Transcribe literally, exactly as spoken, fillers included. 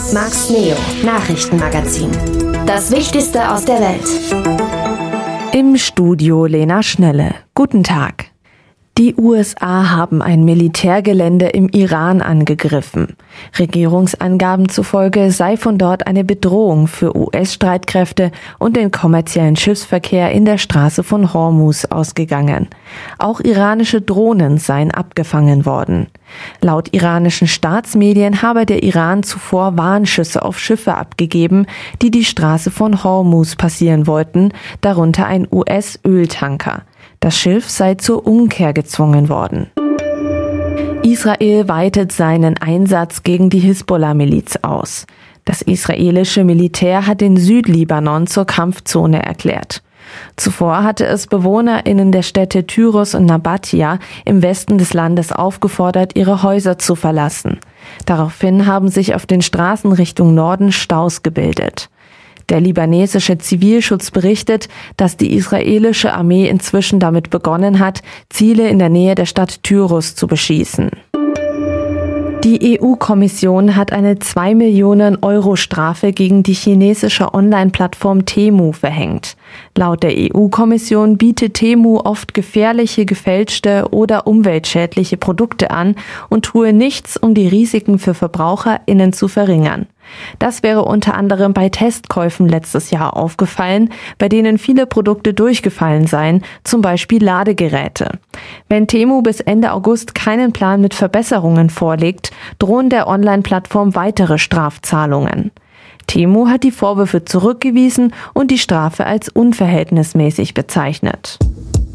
Max Neo Nachrichtenmagazin. Das Wichtigste aus der Welt. Im Studio Lena Schnelle. Guten Tag. Die U S A haben ein Militärgelände im Iran angegriffen. Regierungsangaben zufolge sei von dort eine Bedrohung für U S-Streitkräfte und den kommerziellen Schiffsverkehr in der Straße von Hormuz ausgegangen. Auch iranische Drohnen seien abgefangen worden. Laut iranischen Staatsmedien habe der Iran zuvor Warnschüsse auf Schiffe abgegeben, die die Straße von Hormuz passieren wollten, darunter ein U S-Öltanker. Das Schiff sei zur Umkehr gezwungen worden. Israel weitet seinen Einsatz gegen die Hisbollah-Miliz aus. Das israelische Militär hat den Südlibanon zur Kampfzone erklärt. Zuvor hatte es BewohnerInnen der Städte Tyros und Nabatia im Westen des Landes aufgefordert, ihre Häuser zu verlassen. Daraufhin haben sich auf den Straßen Richtung Norden Staus gebildet. Der libanesische Zivilschutz berichtet, dass die israelische Armee inzwischen damit begonnen hat, Ziele in der Nähe der Stadt Tyros zu beschießen. Die E U-Kommission hat eine zwei Millionen Euro Strafe gegen die chinesische Online-Plattform Temu verhängt. Laut der E U-Kommission bietet Temu oft gefährliche, gefälschte oder umweltschädliche Produkte an und tue nichts, um die Risiken für VerbraucherInnen zu verringern. Das wäre unter anderem bei Testkäufen letztes Jahr aufgefallen, bei denen viele Produkte durchgefallen seien, zum Beispiel Ladegeräte. Wenn Temu bis Ende August keinen Plan mit Verbesserungen vorlegt, drohen der Online-Plattform weitere Strafzahlungen. Temu hat die Vorwürfe zurückgewiesen und die Strafe als unverhältnismäßig bezeichnet.